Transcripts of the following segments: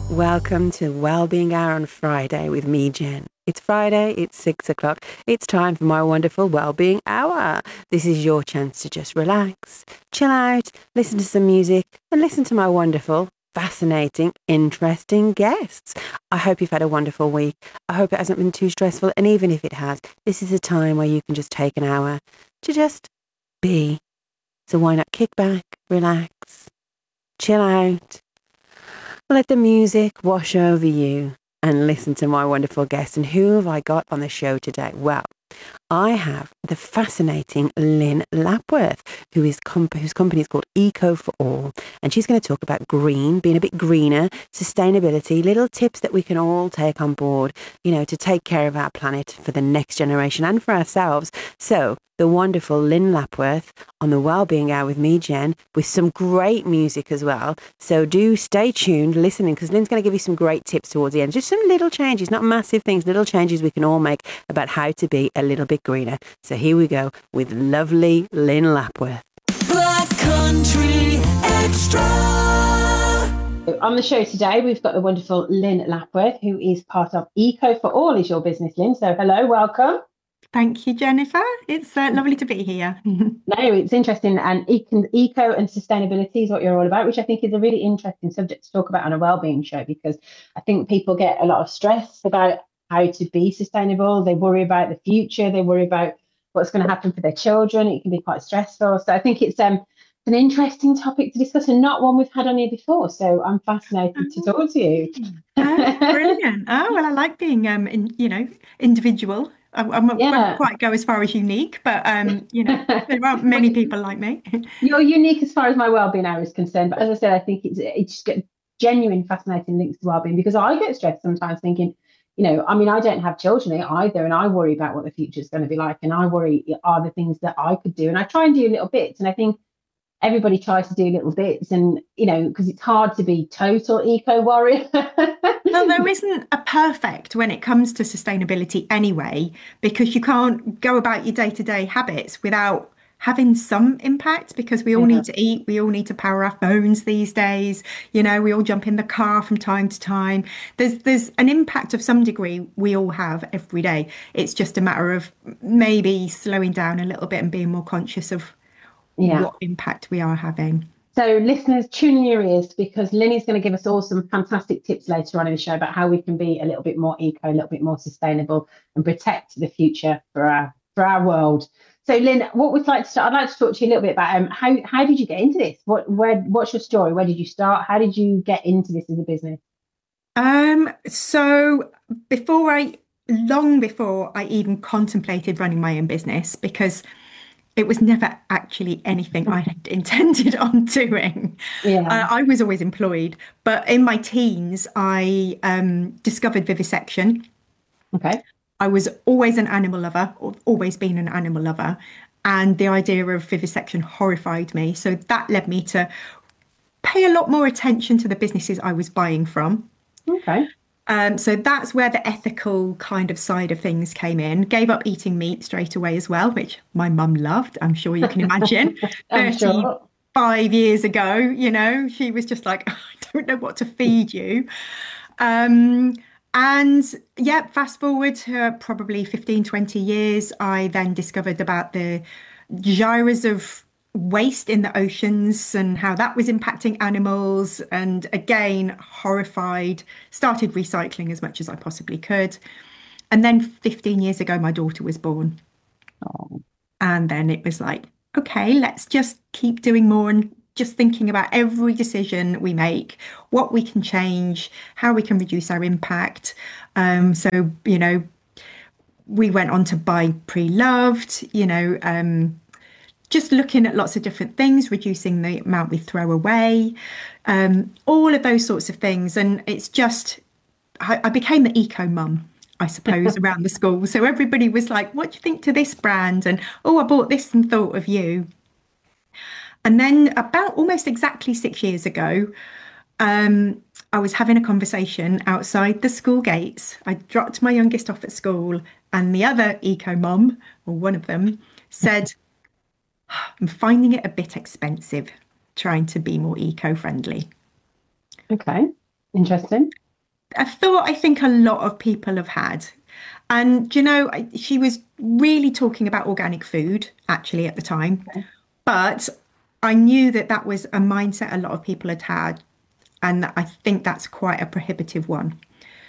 Welcome to Wellbeing Hour on Friday with me, Jen. It's Friday, it's 6 o'clock. It's time for my wonderful Wellbeing Hour. This is your chance to just relax, chill out, listen to some music, and listen to my wonderful, fascinating, interesting guests. I hope you've had a wonderful week. I hope it hasn't been too stressful. And even if it has, this is a time where you can just take an hour to just be. So why not kick back, relax, chill out, let the music wash over you and listen to my wonderful guests. And who have I got on the show today? Well, I have the fascinating Lynn Lapworth, whose company is called Eco for All. And she's going to talk about green, being a bit greener, sustainability, little tips that we can all take on board, to take care of our planet for the next generation and for ourselves. So the wonderful Lynn Lapworth on the Wellbeing Hour with me, Jen, with some great music as well. So do stay tuned, listening, because Lynn's going to give you some great tips towards the end. Just some little changes, not massive things, little changes we can all make about how to be a little bit greener. So here we go with lovely Lynn Lapworth. Black Country Extra. On the show today, we've got the wonderful Lynn Lapworth, who is part of Eco for All is your business, Lynn. So hello, welcome. Thank you, Jennifer. It's lovely to be here. No, it's interesting. And eco and sustainability is what you're all about, which I think is a really interesting subject to talk about on a wellbeing show, because I think people get a lot of stress about how to be sustainable. They worry about the future. They worry about what's going to happen for their children. It can be quite stressful. So I think it's an interesting topic to discuss and not one we've had on here before. So I'm fascinated to talk to you. Brilliant. Oh, well, I like being, individual. I won't quite go as far as unique, but, there aren't many people like me. You're unique as far as my wellbeing hour is concerned. But as I said, I think it's genuine, fascinating links to wellbeing, because I get stressed sometimes thinking, I don't have children either, and I worry about what the future is going to be like, and I worry, are the things that I could do, and I try and do little bits, and I think everybody tries to do little bits, and because it's hard to be total eco warrior. Well, there isn't a perfect when it comes to sustainability anyway, because you can't go about your day-to-day habits without having some impact, because we all need to eat, we all need to power our phones these days, we all jump in the car from time to time. There's an impact of some degree we all have every day. It's just a matter of maybe slowing down a little bit and being more conscious of what impact we are having. So listeners, tune in your ears, because Lynny's going to give us all some fantastic tips later on in the show about how we can be a little bit more eco, a little bit more sustainable, and protect the future for our world. So Lynn, what we'd like to start, I'd like to talk to you a little bit about how did you get into this? What's your story? Where did you start? How did you get into this as a business? So long before I even contemplated running my own business, because it was never actually anything I had intended on doing. I was always employed, but in my teens, I discovered vivisection. Okay. I was always an animal lover, always been an animal lover, and the idea of vivisection horrified me. So that led me to pay a lot more attention to the businesses I was buying from. Okay. So that's where the ethical kind of side of things came in. Gave up eating meat straight away as well, which my mum loved. I'm sure you can imagine. 35 years ago, she was just like, I don't know what to feed you. Fast forward to probably 15, 20 years, I then discovered about the gyres of waste in the oceans and how that was impacting animals, and again horrified, started recycling as much as I possibly could. And then 15 years ago my daughter was born. And then it was like, okay, let's just keep doing more and just thinking about every decision we make, what we can change, how we can reduce our impact. We went on to buy Pre-Loved, just looking at lots of different things, reducing the amount we throw away, all of those sorts of things. And it's just, I became the eco mum, I suppose, around the school. So everybody was like, what do you think to this brand? And, I bought this and thought of you. And then about almost exactly 6 years ago, I was having a conversation outside the school gates. I dropped my youngest off at school, and the other eco mum, or one of them, said, I'm finding it a bit expensive trying to be more eco-friendly. Okay. Interesting. A thought I think a lot of people have had. And, you know, she was really talking about organic food actually at the time. Okay. But I knew that that was a mindset a lot of people had had. And I think that's quite a prohibitive one.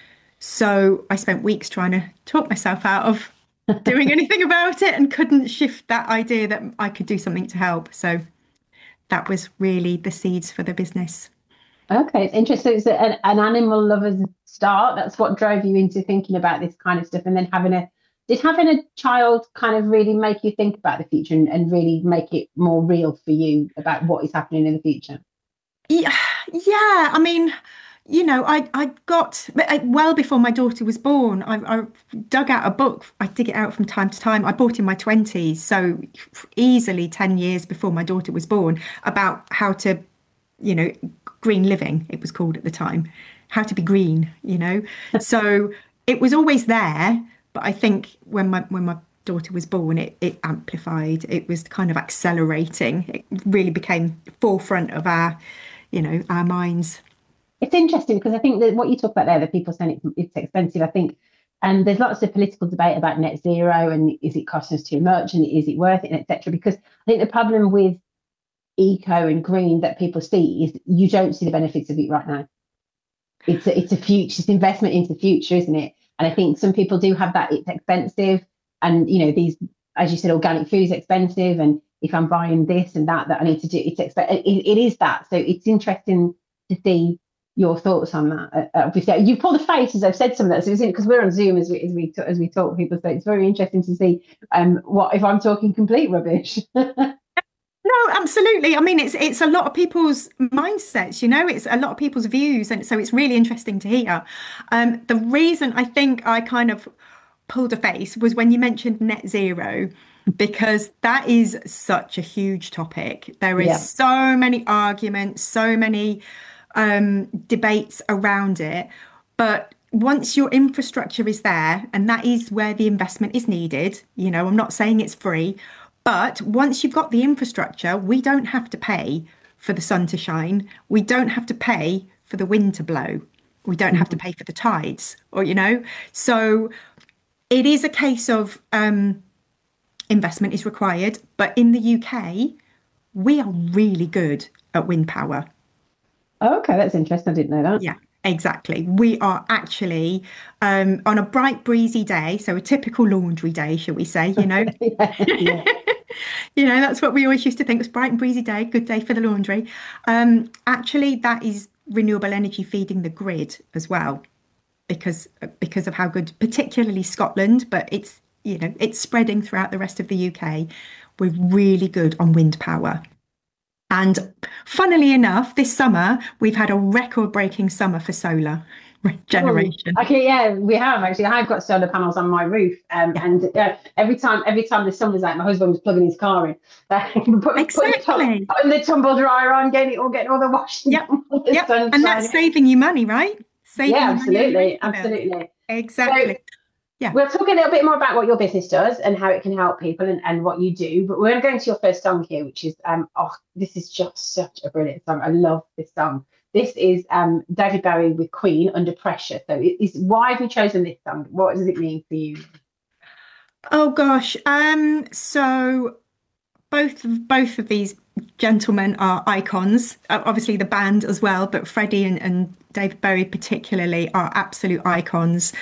So I spent weeks trying to talk myself out of doing anything about it and couldn't shift that idea that I could do something to help. So that was really the seeds for the business. Okay, it's interesting. It's an animal lover's start. That's what drove you into thinking about this kind of stuff, and then having a child kind of really make you think about the future and really make it more real for you about what is happening in the future. Yeah, yeah. I mean, you know, I got well before my daughter was born. I dug out a book. I dig it out from time to time. I bought in my 20s, so easily 10 years before my daughter was born, about how to, you know, green living, it was called at the time, how to be green, you know. So it was always there, but I think when my daughter was born, it amplified. It was kind of accelerating. It really became forefront of our, you know, our minds. It's interesting because I think that what you talk about there, that people saying it's expensive, I think, and there's lots of political debate about net zero and is it costing us too much and is it worth it, etc. Because I think the problem with eco and green that people see is you don't see the benefits of it right now. It's a future, it's investment into the future, isn't it? And I think some people do have that. It's expensive, and you know, these, as you said, organic food is expensive, and if I'm buying this and that I need to do, it is that. So it's interesting to see your thoughts on that. Obviously, you pull the face as I've said some of that. So it's because we're on Zoom as we talk to people. So it's very interesting to see what if I'm talking complete rubbish. No, absolutely. I mean, it's a lot of people's mindsets, you know, it's a lot of people's views, and so it's really interesting to hear. The reason I think I kind of pulled a face was when you mentioned net zero, because that is such a huge topic. There is so many arguments, so many debates around it, but once your infrastructure is there, and that is where the investment is needed, you know, I'm not saying it's free. But once you've got the infrastructure, we don't have to pay for the sun to shine. We don't have to pay for the wind to blow. We don't have to pay for the tides, or, you know, so it is a case of investment is required. But in the UK, we are really good at wind power. Oh, okay, that's interesting. I didn't know that. Yeah, exactly. We are actually on a bright, breezy day. So a typical laundry day, shall we say, you know? Yeah. You know, that's what we always used to think was bright and breezy day, good day for the laundry. Actually, that is renewable energy feeding the grid as well, because of how good, particularly Scotland, but it's, you know, it's spreading throughout the rest of the UK. We're really good on wind power. And funnily enough, this summer, we've had a record-breaking summer for solar generation. Okay, yeah, we have actually. I've got solar panels on my roof, and every time the sun was out, my husband was plugging his car in, putting the tumble dryer on, getting all the washing. Yep. And that's saving you money, right? Absolutely. Exactly. So, yeah, we'll talk a little bit more about what your business does and how it can help people and what you do. But we're going to go into your first song here, which is this is just such a brilliant song. I love this song. This is David Bowie with Queen, Under Pressure. So why have you chosen this song? What does it mean for you? Oh gosh. So both of these gentlemen are icons. Obviously the band as well, but Freddie and David Bowie particularly are absolute icons.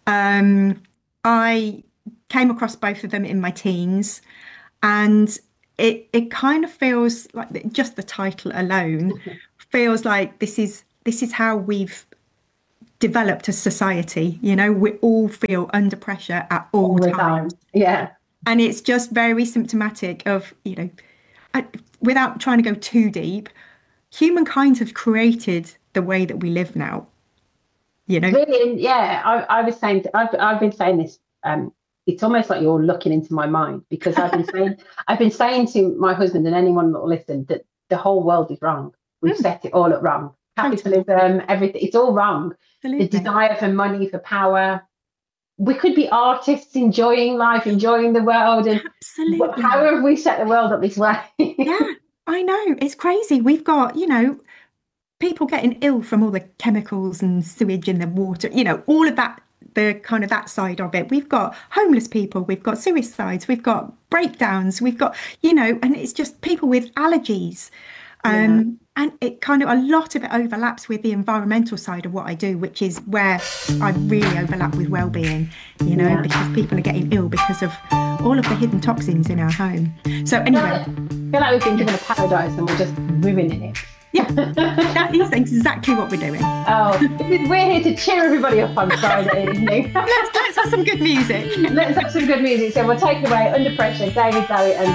I came across both of them in my teens, and it kind of feels like just the title alone feels like this is how we've developed as society. You know, we all feel under pressure at all times. Yeah. And it's just very symptomatic of, you know, without trying to go too deep, humankind have created the way that we live now. You know, really, yeah. I was saying, I've been saying this. It's almost like you're looking into my mind, because I've been saying to my husband and anyone that will listen that the whole world is wrong. We've set it all up wrong. Capitalism, everything, it's all wrong. Absolutely. The desire for money, for power. We could be artists enjoying life, enjoying the world, and absolutely. How have we set the world up this way? Yeah, I know. It's crazy. We've got, you know, people getting ill from all the chemicals and sewage in the water, all of that, the kind of that side of it. We've got homeless people, we've got suicides, we've got breakdowns, we've got, and it's just people with allergies. And it kind of, a lot of it overlaps with the environmental side of what I do, which is where I really overlap with well-being, because people are getting ill because of all of the hidden toxins in our home. So anyway, I feel like we've been given a paradise and we're just ruining it. Yeah, that is exactly what we're doing. Oh, we're here to cheer everybody up on Friday evening. Let's have some good music. Let's have some good music. So we'll take away Under Pressure, David Bowie and